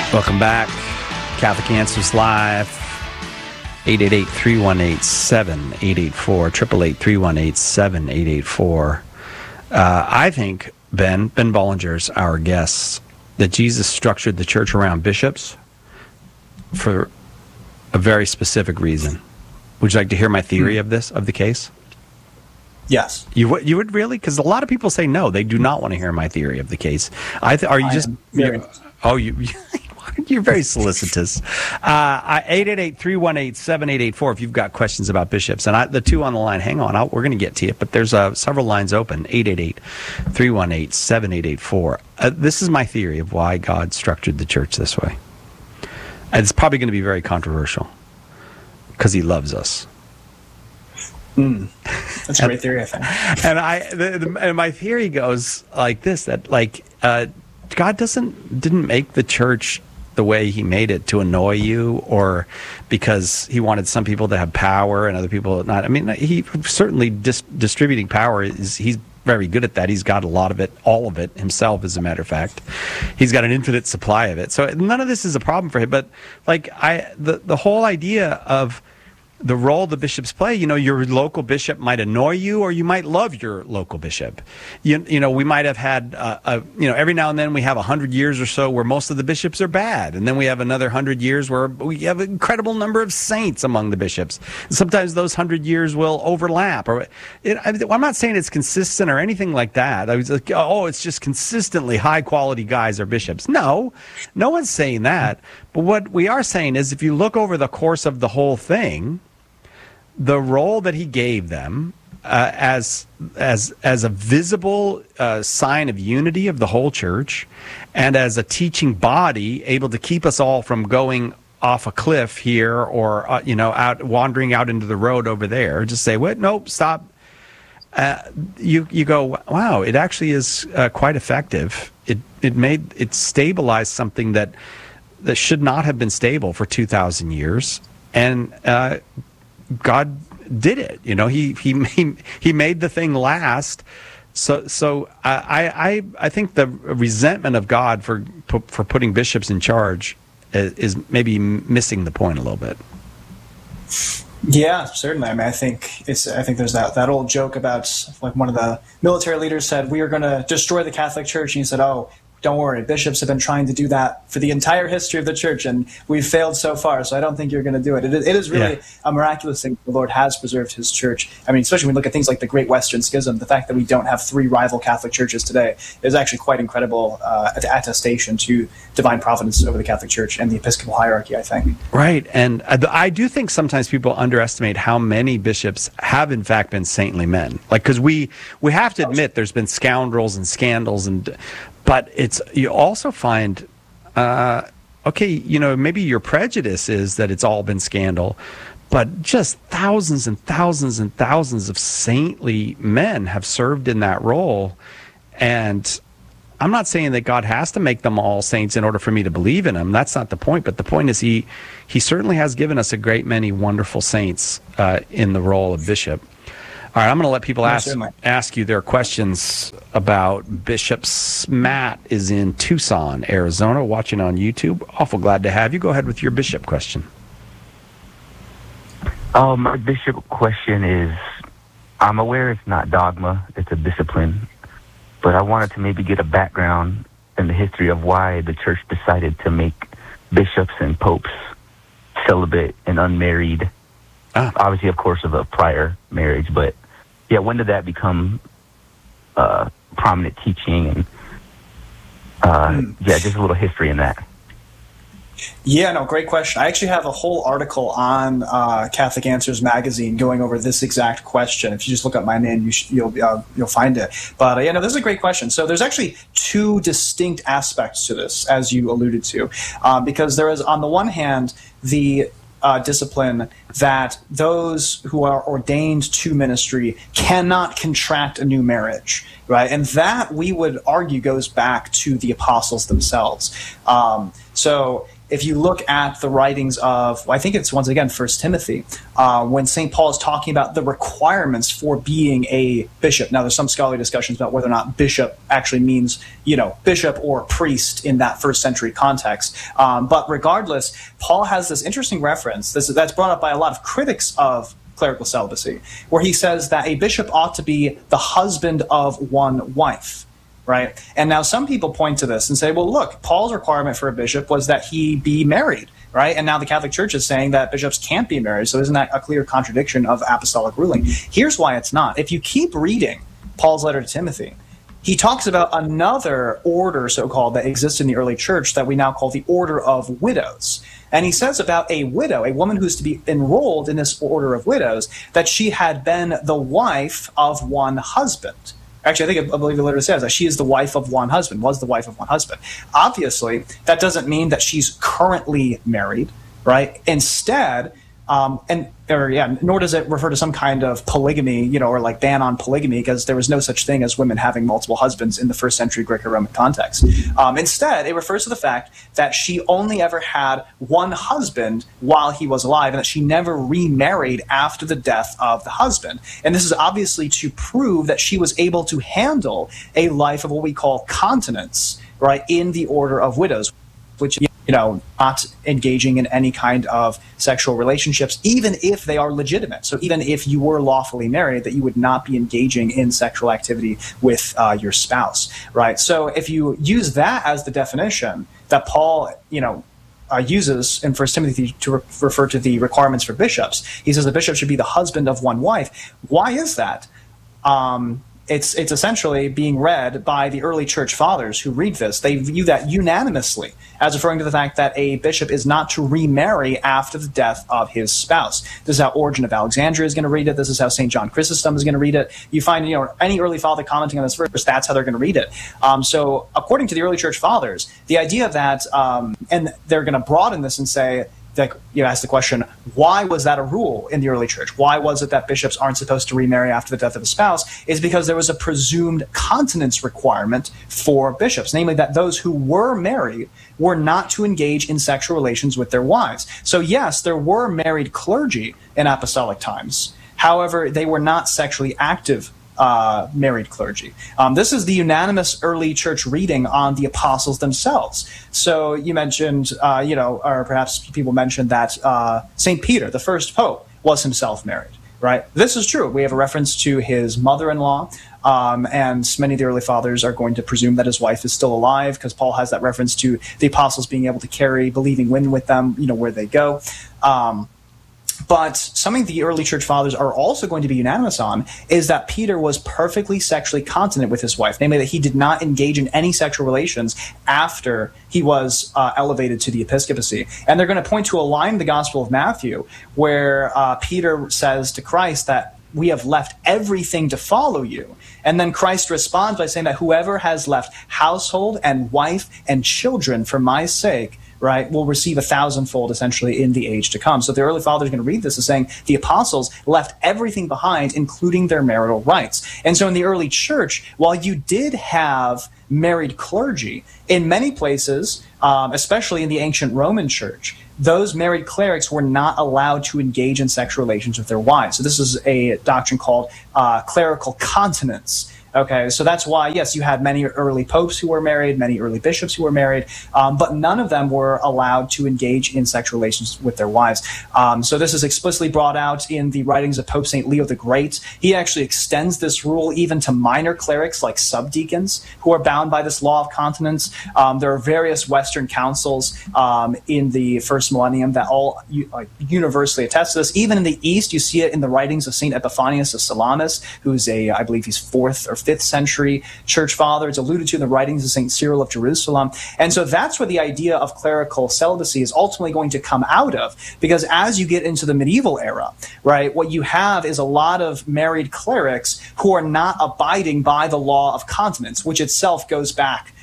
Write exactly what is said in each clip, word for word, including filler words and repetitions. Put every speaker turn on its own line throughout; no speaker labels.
Welcome back. Catholic Answers Live. eight eight eight, three one eight, seven eight eight four. eight eight eight, three one eight, seven eight eight four. Uh, I think, Ben, Ben Bollinger's our guest, that Jesus structured the church around bishops for a very specific reason. Would you like to hear my theory
Hmm.
of this, of the case?
Yes.
You would, you would really? Because a lot of people say no, they do not want to hear my theory of the case. I th- are you
I
just...
am very-
Oh, you... You're very solicitous. Uh, eight eight eight, three one eight, seven eight eight four if you've got questions about bishops. And I, the two on the line, hang on, I'll, we're going to get to you. But there's uh, several lines open, eight eight eight, three one eight, seven eight eight four. Uh, this is my theory of why God structured the church this way. And it's probably going to be very controversial because he loves us.
Mm. That's a great theory, I think.
And I, the, the, and my theory goes like this: that like uh, God doesn't didn't make the church the way he made it to annoy you, or because he wanted some people to have power and other people not. I mean, he certainly dis- distributing power is he's very good at that. He's got a lot of it, all of it himself, as a matter of fact. He's got an infinite supply of it. So none of this is a problem for him. But like I, the the whole idea of the role the bishops play, you know, your local bishop might annoy you, or you might love your local bishop. You, you know, we might have had, uh, a, you know, every now and then we have a hundred years or so where most of the bishops are bad. And then we have another hundred years where we have an incredible number of saints among the bishops. And sometimes those hundred years will overlap. Or it, I, I'm not saying it's consistent or anything like that. I was like, oh, it's just consistently high quality guys are bishops. No, no one's saying that. But what we are saying is if you look over the course of the whole thing, the role that he gave them uh, as as as a visible uh, sign of unity of the whole church, and as a teaching body able to keep us all from going off a cliff here, or uh, you know, out wandering out into the road over there. Just say, "What? Nope, stop." Uh, you you go, wow! It actually is uh, quite effective. It it made it stabilized something that that should not have been stable for two thousand years, and. Uh, God did it, you know. He he he he made the thing last. So so I I I think the resentment of God for for putting bishops in charge is, is maybe missing the point a little bit.
Yeah, certainly. I mean, I think it's. I think there's that, that old joke about, like, one of the military leaders said, "We are going to destroy the Catholic Church," and he said, "Oh, don't worry, bishops have been trying to do that for the entire history of the church, and we've failed so far, so I don't think you're going to do it." It, it is really
Yeah.
a miraculous thing the Lord has preserved his church. I mean, especially when we look at things like the Great Western Schism, the fact that we don't have three rival Catholic churches today is actually quite incredible uh, attestation to divine providence over the Catholic Church and the Episcopal hierarchy, I think.
Right, and I do think sometimes people underestimate how many bishops have in fact been saintly men. Like, because we we have to admit there's been scoundrels and scandals, and but it's you also find, uh, okay, you know, maybe your prejudice is that it's all been scandal, but just thousands and thousands and thousands of saintly men have served in that role, and I'm not saying that God has to make them all saints in order for me to believe in him. That's not the point. But the point is he he certainly has given us a great many wonderful saints uh, in the role of bishop. All right, I'm going to let people
Yeah,
ask
certainly.
ask you their questions about bishops. Matt is in Tucson, Arizona, watching on YouTube. Awful glad to have you. Go ahead with your bishop question.
Uh, my bishop question is, I'm aware it's not dogma, it's a discipline, but I wanted to maybe get a background in the history of why the church decided to make bishops and popes celibate and unmarried.
Ah.
Obviously, of course, of a prior marriage, but yeah, when did that become uh, prominent teaching? And uh,
Hmm.
yeah, just a little history in that.
Yeah, no, great question. I actually have a whole article on uh, Catholic Answers magazine going over this exact question. If you just look up my name, you sh- you'll uh, you'll find it. But uh, yeah, no, this is a great question. So there's actually two distinct aspects to this, as you alluded to, um, because there is, on the one hand, the Uh, discipline that those who are ordained to ministry cannot contract a new marriage, right? And that, we would argue, goes back to the apostles themselves. Um, so if you look at the writings of, well, I think it's once again First Timothy, uh, when Saint Paul is talking about the requirements for being a bishop. Now, there's some scholarly discussions about whether or not bishop actually means, you know, bishop or priest in that first century context. Um, but regardless, Paul has this interesting reference this, that's brought up by a lot of critics of clerical celibacy, where he says that a bishop ought to be the husband of one wife. Right. And now some people point to this and say, well, look, Paul's requirement for a bishop was that he be married. Right. And now the Catholic Church is saying that bishops can't be married. So isn't that a clear contradiction of apostolic ruling? Here's why it's not. If you keep reading Paul's letter to Timothy, he talks about another order, so-called, that exists in the early church that we now call the order of widows. And he says about a widow, a woman who's to be enrolled in this order of widows, that she had been the wife of one husband. Actually, I think I believe the letter says that she is the wife of one husband, was the wife of one husband. Obviously, that doesn't mean that she's currently married, right? Instead, um, and or yeah, nor does it refer to some kind of polygamy, you know, or like ban on polygamy, because there was no such thing as women having multiple husbands in the first century Greco-Roman context. Um, instead, it refers to the fact that she only ever had one husband while he was alive, and that she never remarried after the death of the husband. And this is obviously to prove that she was able to handle a life of what we call continence, right, in the order of widows, which, you know, not engaging in any kind of sexual relationships, even if they are legitimate. So even if you were lawfully married, that you would not be engaging in sexual activity with uh, your spouse, right? So if you use that as the definition that Paul, you know, uh, uses in First Timothy to re- refer to the requirements for bishops, he says the bishop should be the husband of one wife. Why is that? Um, It's it's essentially being read by the early church fathers who read this. They view that unanimously as referring to the fact that a bishop is not to remarry after the death of his spouse. This is how Origen of Alexandria is going to read it. This is how Saint John Chrysostom is going to read it. You find, you know, any early father commenting on this verse, that's how they're going to read it. Um, so according to the early church fathers, the idea that, um, and they're going to broaden this and say, that, you know, ask the question, why was that a rule in the early church? Why was it that bishops aren't supposed to remarry after the death of a spouse? Is because there was a presumed continence requirement for bishops, namely that those who were married were not to engage in sexual relations with their wives. So yes, there were married clergy in apostolic times. However, they were not sexually active Uh, married clergy. Um, this is the unanimous early church reading on the apostles themselves. So you mentioned, uh, you know, or perhaps people mentioned that uh, Saint Peter, the first pope, was himself married, right? This is true. We have a reference to his mother-in-law, um, and many of the early fathers are going to presume that his wife is still alive, because Paul has that reference to the apostles being able to carry believing women with them, you know, where they go. Um, But something the early church fathers are also going to be unanimous on is that Peter was perfectly sexually continent with his wife, namely that he did not engage in any sexual relations after he was uh, elevated to the episcopacy. And they're going to point to a line in the Gospel of Matthew where uh, Peter says to Christ that we have left everything to follow you. And then Christ responds by saying that whoever has left household and wife and children for my sake, right, will receive a thousandfold essentially in the age to come. So the early fathers are going to read this as saying the apostles left everything behind, including their marital rights. And so in the early church, while you did have married clergy, in many places, um, especially in the ancient Roman church, those married clerics were not allowed to engage in sexual relations with their wives. So this is a doctrine called uh, clerical continence. Okay, so that's why, yes, you had many early popes who were married, many early bishops who were married, um, but none of them were allowed to engage in sexual relations with their wives. Um, so this is explicitly brought out in the writings of Pope Saint Leo the Great. He actually extends this rule even to minor clerics like subdeacons who are bound by this law of continence. Um, there are various Western councils um, in the first millennium that all uh, universally attest to this. Even in the East, you see it in the writings of Saint Epiphanius of Salamis, who's a, I believe he's fourth or fifth century church father. It's alluded to in the writings of Saint Cyril of Jerusalem. And so that's where the idea of clerical celibacy is ultimately going to come out of, because as you get into the medieval era, right, what you have is a lot of married clerics who are not abiding by the law of continence, which itself goes back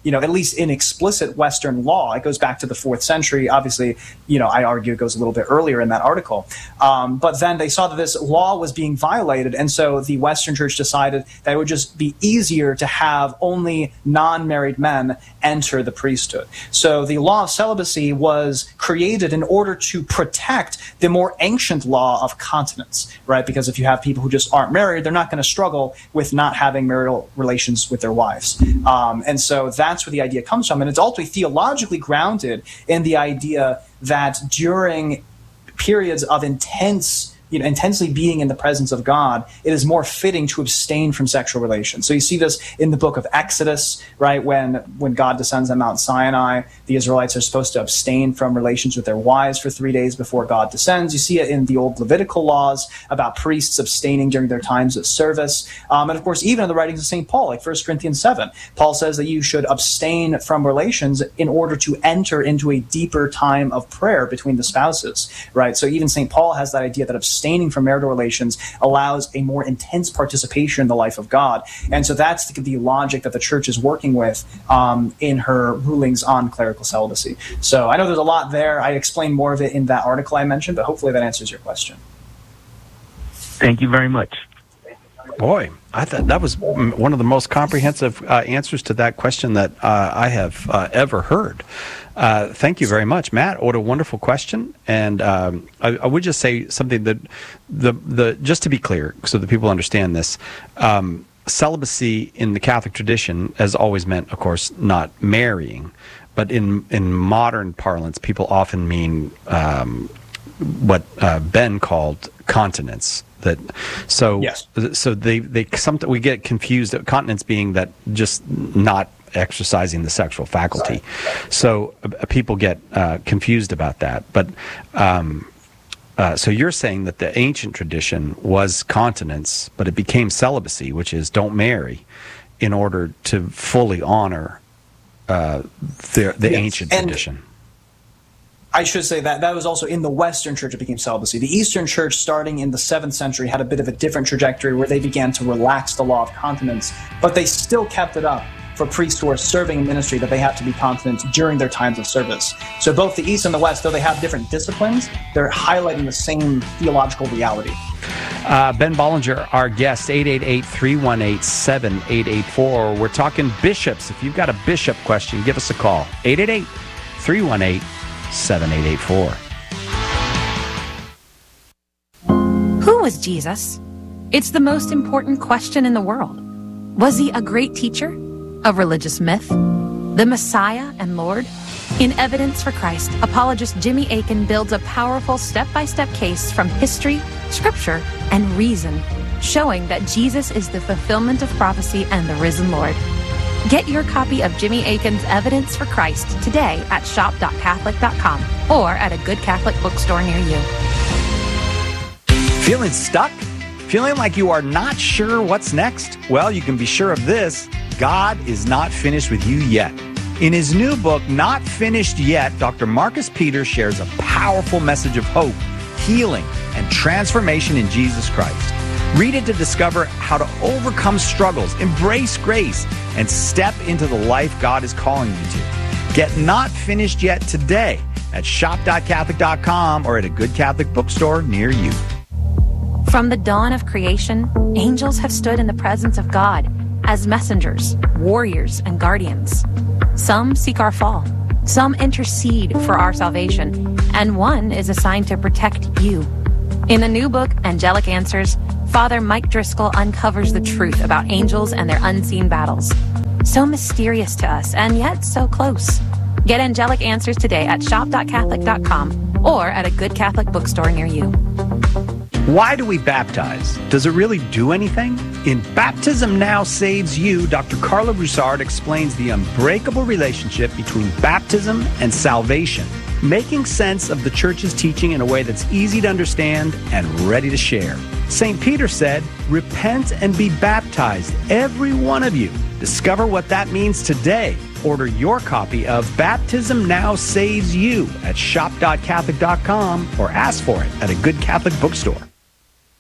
you know, at least in explicit Western law. It goes back to the fourth century. Obviously, you know, I argue it goes a little bit earlier in that article. Um, but then they saw that this law was being violated, and so the Western Church decided that it would just be easier to have only non-married men enter the priesthood. So the law of celibacy was created in order to protect the more ancient law of continence, right? Because if you have people who just aren't married, they're not going to struggle with not having marital relations with their wives. Um, and so that's where the idea comes from. And it's ultimately theologically grounded in the idea that during periods of intense You know, intensely being in the presence of God, it is more fitting to abstain from sexual relations. So you see this in the book of Exodus, right? When when God descends on Mount Sinai, the Israelites are supposed to abstain from relations with their wives for three days before God descends. You see it in the old Levitical laws about priests abstaining during their times of service. Um, and of course, even in the writings of Saint Paul, like First Corinthians seven, Paul says that you should abstain from relations in order to enter into a deeper time of prayer between the spouses, right? So even Saint Paul has that idea that abstaining Abstaining from marital relations allows a more intense participation in the life of God. And so that's the, the logic that the church is working with um, in her rulings on clerical celibacy. So I know there's a lot there. I explained more of it in that article I mentioned, but hopefully that answers your question.
Thank you very much.
Boy, I thought that was one of the most comprehensive uh, answers to that question that uh, I have uh, ever heard. Uh, thank you very much, Matt. What a wonderful question. And um, I, I would just say something that the the just to be clear, so that people understand this. Um, celibacy in the Catholic tradition has always meant, of course, not marrying, but in in modern parlance, people often mean um, what uh, Ben called continence. That so
yes.
so they they some we get confused. Continence being that just not exercising the sexual faculty. So uh, people get uh, confused about that. But um, uh, so you're saying that the ancient tradition was continence, but it became celibacy, which is don't marry, in order to fully honor uh, the the
yes.
ancient
and
tradition.
I should say that that was also in the Western Church it became celibacy. The Eastern Church, starting in the seventh century, had a bit of a different trajectory where they began to relax the law of continence, but they still kept it up for priests who are serving in ministry that they have to be continent during their times of service. So both the East and the West, though they have different disciplines, they're highlighting the same theological reality.
Uh, Ben Bollinger, our guest, eight eight eight, three one eight, seven eight eight four. We're talking bishops. If you've got a bishop question, give us a call. eight eight eight, three one eight, seven eight eight four.
Who was Jesus? It's the most important question in the world. Was he a great teacher? A religious myth? The Messiah and Lord? In Evidence for Christ, apologist Jimmy Akin builds a powerful step-by-step case from history, scripture, and reason, showing that Jesus is the fulfillment of prophecy and the risen Lord. Get your copy of Jimmy Akin's Evidence for Christ today at shop dot catholic dot com or at a good Catholic bookstore near you.
Feeling stuck? Feeling like you are not sure what's next? Well, you can be sure of this. God is not finished with you yet. In his new book, Not Finished Yet, Doctor Marcus Peters shares a powerful message of hope, healing, and transformation in Jesus Christ. Read it to discover how to overcome struggles, embrace grace, and step into the life God is calling you to. Get Not Finished Yet today at shop dot catholic dot com or at a good Catholic bookstore near you.
From the dawn of creation, angels have stood in the presence of God as messengers, warriors, and guardians. Some seek our fall, some intercede for our salvation, and one is assigned to protect you. In the new book, Angelic Answers, Father Mike Driscoll uncovers the truth about angels and their unseen battles. So mysterious to us, and yet so close. Get Angelic Answers today at shop dot catholic dot com or at a good Catholic bookstore near you.
Why do we baptize? Does it really do anything? In Baptism Now Saves You, Doctor Carla Broussard explains the unbreakable relationship between baptism and salvation, making sense of the Church's teaching in a way that's easy to understand and ready to share. Saint Peter said, "Repent and be baptized, every one of you." Discover what that means today. Order your copy of Baptism Now Saves You at shop dot catholic dot com or ask for it at a good Catholic bookstore.